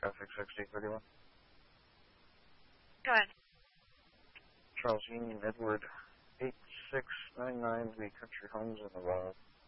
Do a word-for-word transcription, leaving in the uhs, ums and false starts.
traffic sixty thirty-one. Go ahead. Charles Union Edward eight six nine nine, the Country Homes in the Wild.